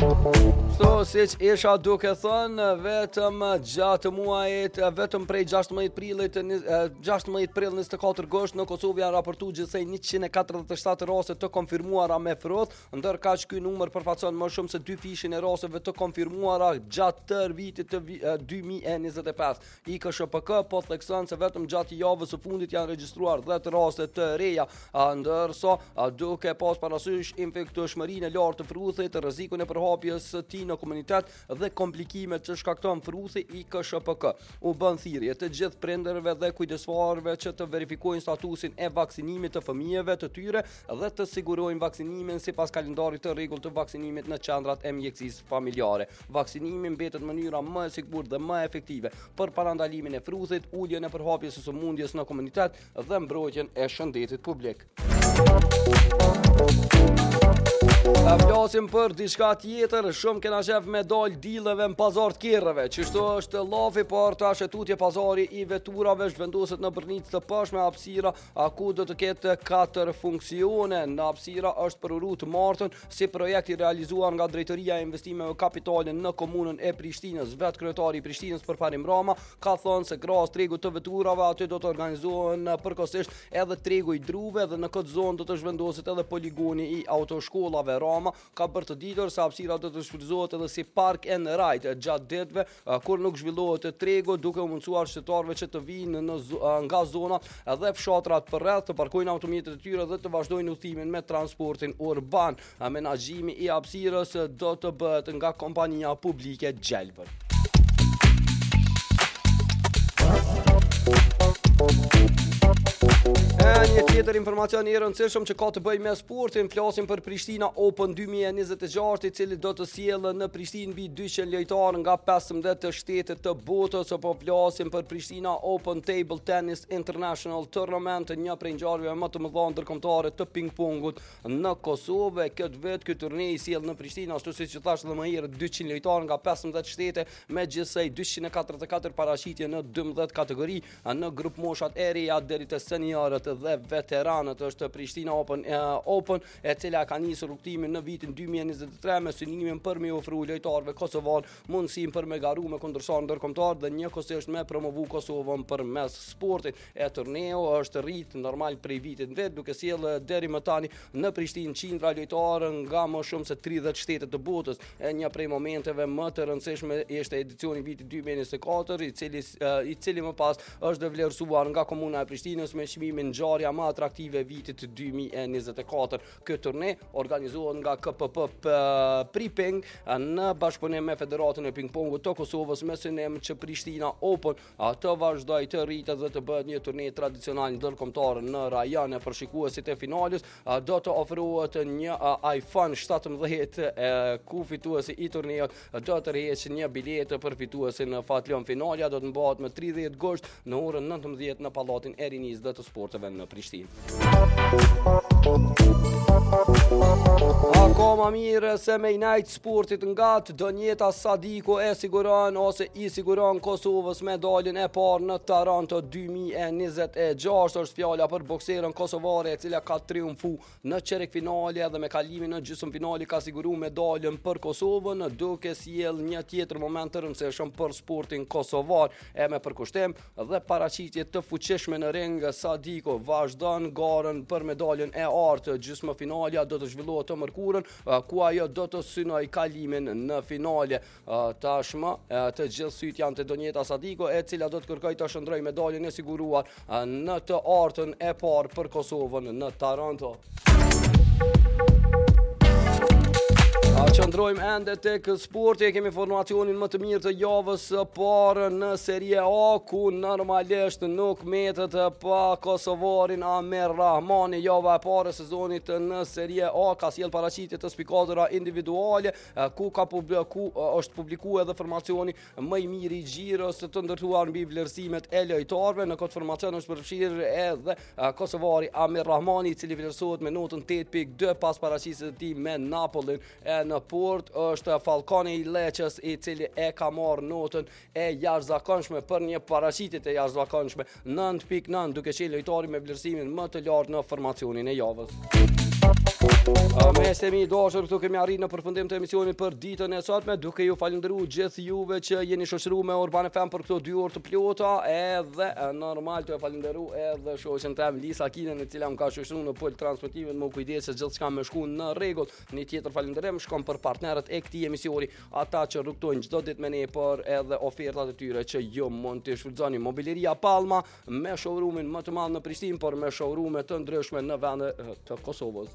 Siç isha duke thënë, vetëm gjatë muajit, vetëm prej 16 prillit 16 prill 24 gusht në Kosovë janë raportuar gjithsej 147 raste të konfirmuara me frut, ndërkaq ky numër përfaqëson më shumë se 2 fishin e rasteve të konfirmuara gjatë tërë vitit të 2025. IKSHPK po thekson se vetëm gjatë javës së fundit janë regjistruar 10 raste të reja, ndërsa duke pas parasysh infektueshmërinë e lartë të fruthit, rrezikun e përhapjes së tij në komunitet dhe komplikimet që shkakton fruthi, IKSHPK u bën thirrje të gjithë prindërve dhe kujdestarëve që të verifikojnë statusin e vaksinimit të fëmijëve të tyre dhe të sigurojnë vaksinimin sipas kalendarit të rregullt të vaksinimit në qendrat e mjekësisë familjare. Vaksinimi mbetet mënyra më e sigurt dhe më efektive për parandalimin e fruthit, uljen e përhapjes së sëmundjes në komunitet dhe mbrojtjen e shëndetit publik. Flasim për diçka tjetër, shumë kena shef me dal dilleve në pazar të kerreve, qështu është llafi për tash tutje pazari i veturave zhvendoset në Brnicë të pashme hapësira, ku do të ketë 4 funksione. Në hapësira është përuru të martën si projekt i realizuar nga Drejtoria e Investimeve Kapitale në komunën e Prishtinës. Vetë kryetari i Prishtinës Përparim Rama ka thënë se krahas tregut të veturave aty do të organizohen përkohësisht edhe tregu i druve dhe në këtë zonë do të zhvendoset edhe poligoni i autoshkollave. Rama ka bërë të ditur se hapësira do të shfrytëzohet edhe si park and ride gjatë ditëve kur nuk zhvillohet tregu, duke u mundsuar qytetarëve që të vinë nga zona dhe fshatrat përreth të parkojnë automjetet e tyre dhe të vazhdojnë udhëtimin me transportin urban. Menaxhimi i hapësirës do të bëhet nga kompania publike Gjelbër. Një tjetër informacion i rëndësishëm që ka të bëjë me sportin, flasim për Prishtina Open 2026, i cili do të sjellë në Prishtinë mbi 200 lojtarë nga 15 shtete të botës. Po flasim për Prishtina Open Table Tennis International Tournament, një prej ngjarjeve më të mëdha ndërkombëtare të ping-pongut në Kosovë. Këtë vit ky turnej sjell në Prishtinë, ashtu siç thash edhe më herët, 200 lojtarë nga 15 shtete, megjithëse 244 paraqitje në 12 kategori, në grup moshat e reja deri te seniorët dhe veteranët. Është Prishtina Open, e cila ka nisur rrugtimin në vitin 2023 me synimin për me ofru lojtarëve kosovar mundësinë për me garu me kundërshtar ndërkombëtar dhe njëkohësisht me promovu Kosovën përmes sportit. Turneu është rrit normal prej vitit vet, duke sjellë deri më tani në Prishtinë qindra lojtarë nga më shumë se 30 shtete të botës. Një prej momenteve më të rëndësishme ishte edicioni vitit 2024, i cili më pas është vlerësuar nga komuna e Prishtinës me çmimin ngjarja më atraktive vitit 2024. Ky turne organizohet nga KPP Priping në bashkëpunim me Federatën e Ping-pongut të Kosovës me synim që Prishtina Open të vazhdojë të rritet dhe të bëhet një turne tradicional ndërkombëtar në rajon. Për shikuesit e finales do të ofrohet një iPhone 17 ku fituesi i turneut do të rrjedhë një biletë për fituesin në fatlon finalja do të mbahet më 30 gusht në orën 19 në Pallatin e Rinisë dhe të Sporteve në Prishtinë. Akoma mirë se me i najt sportit nga Donjeta Sadiko e siguron ose i siguron Kosovës medaljen e parë në Taranto 2026. Është fjala për bokserën kosovare e cila ka triumfu në çerek finale dhe me kalimin në gjysmëfinale ka siguruar medaljen për Kosovën, duke sjell një tjetër moment të rëndësishëm për sportin kosovar. Me përkushtim dhe paraqitje të fuqishme në ring, Sadiko vazhdon garën për medaljen e artë. Gjysmëfinalja do të zhvillohet të mërkurën, ku ajo do të synoj kalimin në finale. Tashmë të gjithë syt janë te Donjeta Sadiko, e cila do të kërkojë të shndrojë medaljen e siguruar në të artën e parë për Kosovën në Taranto. Qëndrojmë ende tek sporti, kemi informacionin më të mirë të javës parë në Serie A, ku normalisht nuk metet pa kosovarin Amir Rahmani. Java e parë e sezonit në Serie A ka sjell paraqitje të spikatura individuale, ku është publikuar edhe formacioni më i mirë i xhiros të ndërtuar mbi vlerësimet e lojtarëve. Në këtë formacion është përfshirë edhe kosovari Amir Rahmani, i cili vlerësohet me notën 8.2 pas paraqitjes së tij me Napolin. Në port është Falconi i Lecces, i cili e ka marrë notën e jashtëzakonshme për një paraqitje të jashtëzakonshme 9.9, duke qenë lojtari me vlerësimin më të lartë në formacionin e javës. Me se mi dashur këtu kemi arritur në përfundim të emisionit për ditën e sotme, duke ju falendëruar gjithë juve që jeni shoqëruar me Urban FM për këto 2 orë të plota, edhe normal të falendëruar edhe shoqën tem Lisa Kinën, e cila më ka shoqëruar në pol transmetimin, më kujdes se gjithçka më shkon në rregull. Një tjetër falënderim shkon për partnerët e këtij emisioni, ata që rrugtojnë çdo ditë me ne për edhe ofertat e tyre që ju mund të shfrytëzoni. Mobileria Palma me showroomin më të madh në Prishtinë, por me showroome të ndryshme në vende të Kosovës.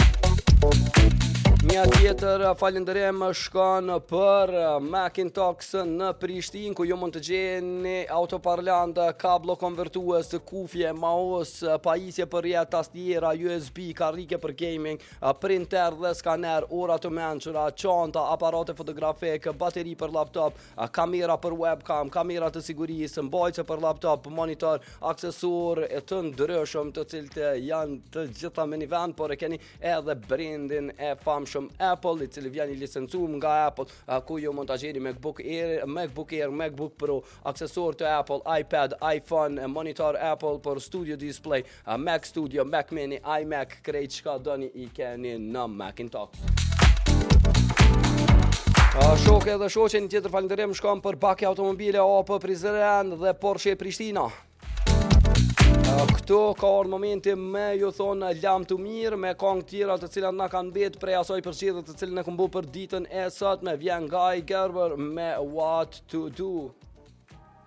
Një tjetër falënderim shkon për Macintosh në Prishtinë, ku ju mund të gjeni autoparlant, kablo konvertues, kufje, mouse, pajisje për jetë, tastiera, USB, karrike për gaming, printer dhe skaner, ora të mençura, çanta, aparate fotografike, bateri për laptop, kamera për webcam, kamera të sigurisë, mbajtje për laptop, monitor, aksesorë të ndryshëm, të cilët janë të gjitha me një vend, por e keni edhe brandin e famshëm Apple, i cili vjen i licencuar nga Apple, ku ju mund ta gjeni MacBook Air, MacBook Pro, aksesorë të Apple, iPad, iPhone, monitor Apple për studio display, Mac Studio, Mac Mini, iMac, krejt çka doni i keni në Macintosh. Shokë edhe shoqe, një tjetër falënderim shkon për Baki Automobile AP Prizren dhe Porsche Prishtina. Këtu ka orë momenti me ju thonë lam të mirë, me këngë tjera të cilat na kanë mbetë prej asaj përgjithë të cilën e këmbu për ditën e sotme, vjen Guy Gerber me What to Do.